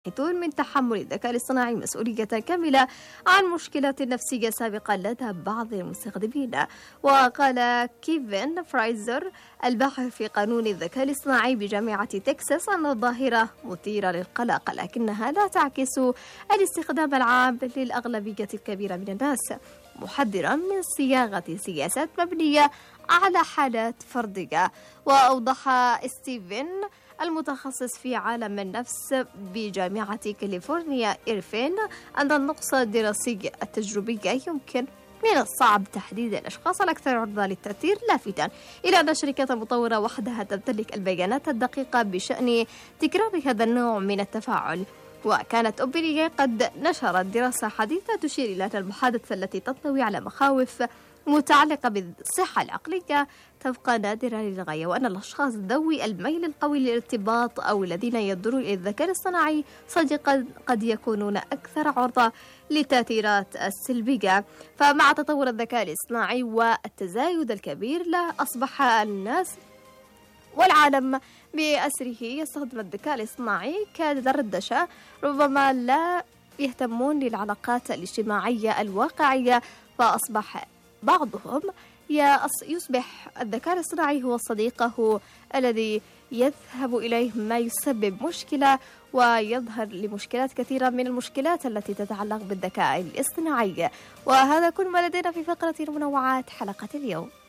من تحمل الذكاء الاصطناعي مسؤولية كاملة عن مشكلات نفسية سابقة لدى بعض المستخدمين. وقال كيفن فرايزر الباحث في قانون الذكاء الاصطناعي بجامعة تكساس أن الظاهرة مثيرة للقلق، لكنها لا تعكس الاستخدام العام للأغلبية الكبيرة من الناس، محذرا من صياغة سياسات مبنية على حالات فردية. وأوضح ستيفن المتخصص في عالم النفس بجامعة كاليفورنيا إيرفين أن النقص الدراسي التجريبي يمكن من الصعب تحديد الأشخاص الأكثر عرضة للتأثير، لافتاً إلى أن الشركات المطورة وحدها تمتلك البيانات الدقيقة بشأن تكرار هذا النوع من التفاعل. وكانت أوبناي قد نشرت دراسة حديثة تشير إلى أن المحادثة التي تنطوي على مخاوف متعلقة بالصحة العقلية تبقى نادرة للغاية، وأن الأشخاص ذوي الميل القوي للارتباط أو الذين ينظرون إلى الذكاء الاصطناعي صديقا قد يكونون أكثر عرضة للتأثيرات السلبية. فمع تطور الذكاء الاصطناعي والتزايد الكبير له، أصبح الناس والعالم بأسره يستخدم الذكاء الاصطناعي كدردشة، ربما لا يهتمون للعلاقات الاجتماعية الواقعية. فأصبح بعضهم يصبح الذكاء الاصطناعي هو صديقه الذي يذهب إليه ما يسبب مشكلة، ويظهر لمشكلات كثيرة من المشكلات التي تتعلق بالذكاء الاصطناعي. وهذا كل ما لدينا في فقرة المنوعات حلقة اليوم.